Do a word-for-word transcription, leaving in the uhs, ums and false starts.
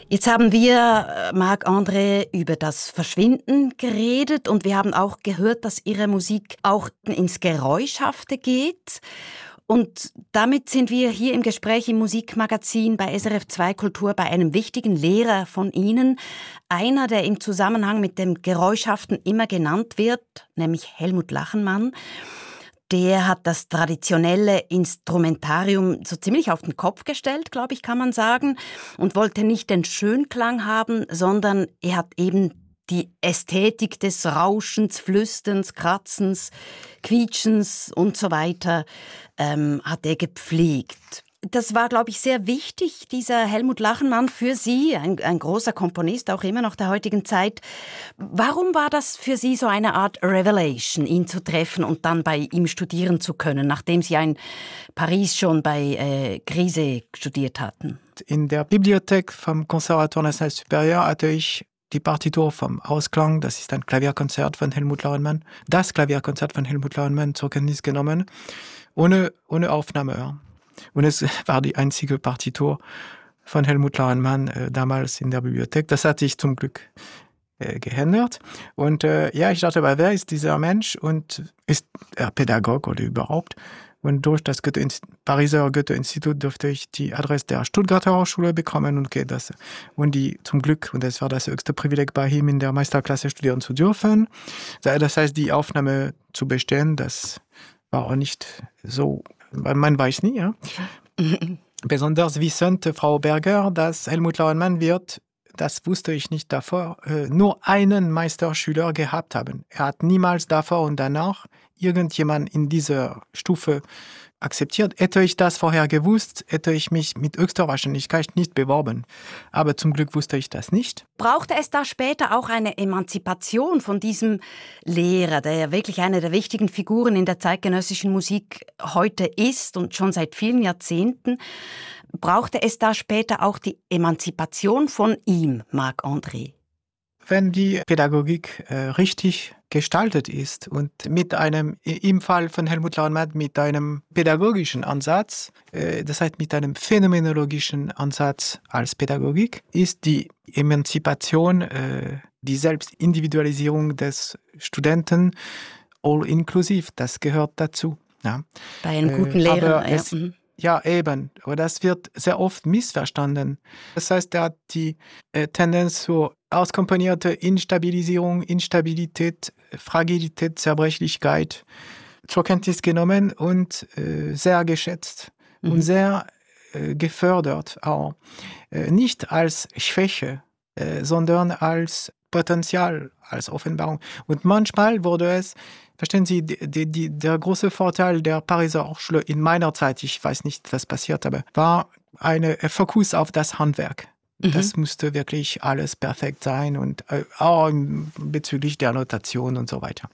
Jetzt haben wir, Marc-André, über das Verschwinden geredet und wir haben auch gehört, dass Ihre Musik auch ins Geräuschhafte geht. Und damit sind wir hier im Gespräch im Musikmagazin bei S R F zwei Kultur bei einem wichtigen Lehrer von Ihnen. Einer, der im Zusammenhang mit dem Geräuschhaften immer genannt wird, nämlich Helmut Lachenmann. Der hat das traditionelle Instrumentarium so ziemlich auf den Kopf gestellt, glaube ich, kann man sagen, und wollte nicht den Schönklang haben, sondern er hat eben die Ästhetik des Rauschens, Flüsterns, Kratzens, Quietschens und so weiter ähm, hat er gepflegt. Das war, glaube ich, sehr wichtig, dieser Helmut Lachenmann, für Sie, ein, ein großer Komponist, auch immer noch der heutigen Zeit. Warum war das für Sie so eine Art Revelation, ihn zu treffen und dann bei ihm studieren zu können, nachdem Sie in Paris schon bei äh, Grise studiert hatten? In der Bibliothek vom Conservatoire National Supérieur hatte ich die Partitur vom Ausklang, das ist ein Klavierkonzert von Helmut Lachenmann, das Klavierkonzert von Helmut Lachenmann zur Kenntnis genommen, ohne, ohne Aufnahme. Und es war die einzige Partitur von Helmut Lachenmann äh, damals in der Bibliothek. Das hat sich zum Glück äh, geändert. Und äh, ja, ich dachte, aber wer ist dieser Mensch und ist er Pädagog oder überhaupt? Und durch das Goethe, Pariser Goethe-Institut durfte ich die Adresse der Stuttgarter Hochschule bekommen und okay, das, und die zum Glück, und das war das höchste Privileg bei ihm, in der Meisterklasse studieren zu dürfen. Das heißt, die Aufnahme zu bestehen, das war auch nicht so, man weiß nie, ja. Besonders wissend Frau Berger, dass Helmut Lachenmann wird, das wusste ich nicht davor, nur einen Meisterschüler gehabt haben. Er hat niemals davor und danach irgendjemand in dieser Stufe akzeptiert. Hätte ich das vorher gewusst, hätte ich mich mit höchster Wahrscheinlichkeit nicht beworben. Aber zum Glück wusste ich das nicht. Brauchte es da später auch eine Emanzipation von diesem Lehrer, der ja wirklich eine der wichtigen Figuren in der zeitgenössischen Musik heute ist und schon seit vielen Jahrzehnten? Brauchte es da später auch die Emanzipation von ihm, Marc-André? Wenn die Pädagogik äh, richtig gestaltet ist und mit einem, im Fall von Helmut Lachenmann, mit einem pädagogischen Ansatz, äh, das heißt mit einem phänomenologischen Ansatz als Pädagogik, ist die Emanzipation, äh, die Selbstindividualisierung des Studenten all inklusiv, das gehört dazu. Ja. Bei einem guten äh, Lehrer, ja. Es, Ja, eben. Aber das wird sehr oft missverstanden. Das heißt, er hat die äh, Tendenz zur auskomponierten Instabilisierung, Instabilität, Fragilität, Zerbrechlichkeit zur Kenntnis genommen und äh, sehr geschätzt mhm. und sehr äh, gefördert auch. Äh, nicht als Schwäche, äh, sondern als Potenzial, als Offenbarung. Und manchmal wurde es, verstehen Sie, die, die, der große Vorteil der Pariser Hochschule in meiner Zeit, ich weiß nicht, was passiert, aber war ein Fokus auf das Handwerk. Mhm. Das musste wirklich alles perfekt sein und äh, auch bezüglich der Notation und so weiter.